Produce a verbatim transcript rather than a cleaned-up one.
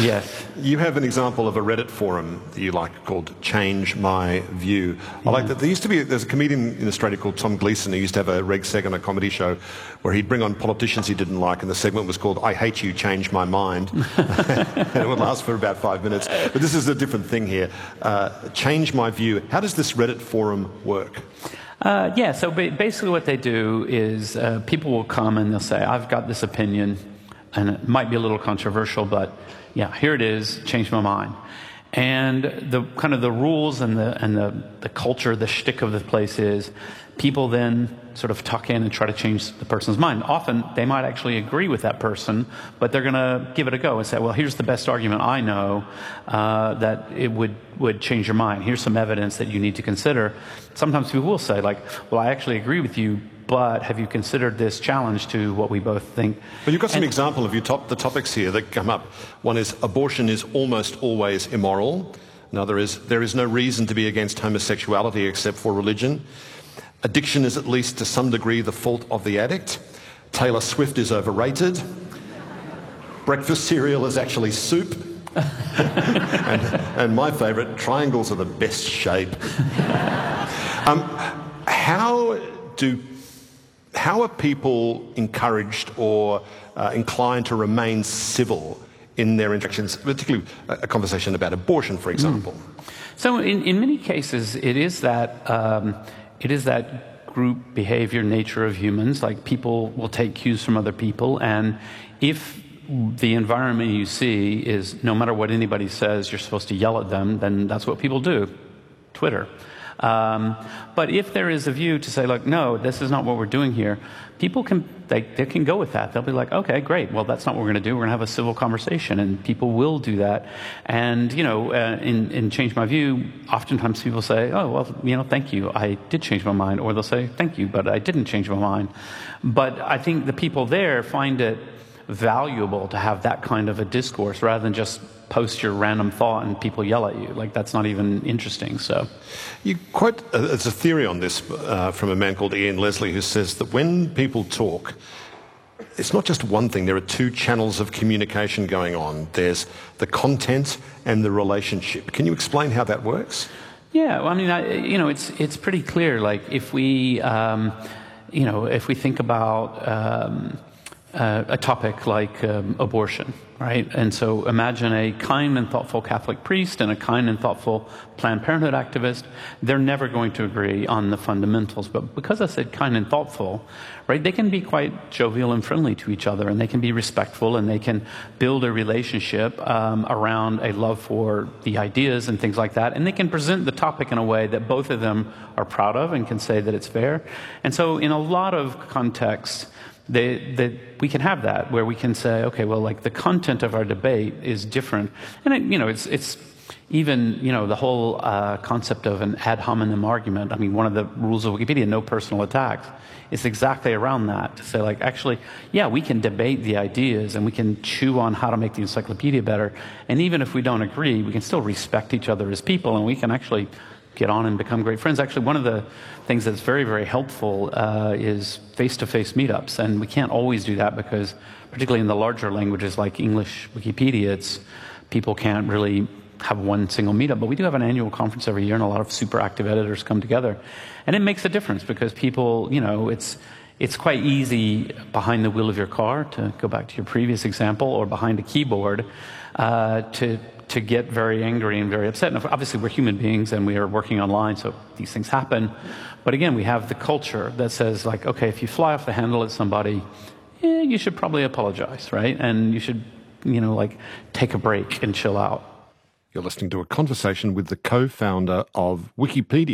Yes. You have an example of a Reddit forum that you like called Change My View. I Yeah. like that. There used to be, there's a comedian in Australia called Tom Gleeson who used to have a reg seg on a comedy show where he'd bring on politicians he didn't like, and the segment was called I Hate You, Change My Mind. And it would last for about five minutes. But this is a different thing here. Uh, Change My View. How does this Reddit forum work? Uh, yeah, so ba basically what they do is uh, people will come and they'll say, I've got this opinion, and it might be a little controversial, but yeah, here it is, changed my mind. And the kind of the rules and the and the, the culture, the shtick of the place is people then sort of tuck in and try to change the person's mind. Often they might actually agree with that person, but they're going to give it a go and say, well, here's the best argument I know uh, that it would, would change your mind. Here's some evidence that you need to consider. Sometimes people will say, like, well, I actually agree with you, but have you considered this challenge to what we both think? Well, you've got some and, example of your top, the topics here that come up. One is abortion is almost always immoral. Another is there is no reason to be against homosexuality except for religion. Addiction is at least to some degree the fault of the addict. Taylor Swift is overrated. Breakfast cereal is actually soup. and, and my favourite, triangles are the best shape. um, how do how are people encouraged or uh, inclined to remain civil in their interactions, particularly a conversation about abortion, for example? Mm. So in, in many cases, it is that um, it is that group behavior nature of humans. Like, people will take cues from other people, and if the environment you see is no matter what anybody says, you're supposed to yell at them, then that's what people do. Twitter. Um, but if there is a view to say, like, no, this is not what we're doing here, people can they, they can go with that. They'll be like, okay, great. Well, that's not what we're going to do. We're going to have a civil conversation, and people will do that. And you know, uh, in in Change My View, oftentimes people say, oh, well, you know, thank you, I did change my mind, or they'll say, thank you, but I didn't change my mind. But I think the people there find it valuable to have that kind of a discourse rather than just post your random thought and people yell at you. Like, that's not even interesting. So you quote, uh, there's a theory on this uh, from a man called Ian Leslie, who says that when people talk, it's not just one thing. There are two channels of communication going on. There's the content and the relationship. Can you explain how that works? Yeah, well, I mean, I, you know, it's it's pretty clear. Like, if we, um, you know, if we think about um, uh, a topic like um, abortion, right? And so imagine a kind and thoughtful Catholic priest and a kind and thoughtful Planned Parenthood activist. They're never going to agree on the fundamentals. But because I said kind and thoughtful, right, they can be quite jovial and friendly to each other, and they can be respectful, and they can build a relationship um, around a love for the ideas and things like that. And they can present the topic in a way that both of them are proud of and can say that it's fair. And so in a lot of contexts, They, that we can have that, where we can say, okay, well, like, the content of our debate is different. And, it, you know, it's, it's even, you know, the whole uh, concept of an ad hominem argument. I mean, one of the rules of Wikipedia, no personal attacks, is exactly around that, to say, like, actually, yeah, we can debate the ideas and we can chew on how to make the encyclopedia better. And even if we don't agree, we can still respect each other as people, and we can actually get on and become great friends. Actually, one of the things that's very, very helpful uh, is face-to-face meetups, and we can't always do that because, particularly in the larger languages like English Wikipedia, it's people can't really have one single meetup. But we do have an annual conference every year, and a lot of super active editors come together, and it makes a difference because people, you know, it's it's quite easy behind the wheel of your car, to go back to your previous example, or behind a keyboard, uh, to to get very angry and very upset. And obviously we're human beings and we are working online, so these things happen. But again, we have the culture that says, like, okay, if you fly off the handle at somebody, eh, you should probably apologize, right? And you should, you know, like, take a break and chill out. You're listening to a conversation with the co-founder of Wikipedia.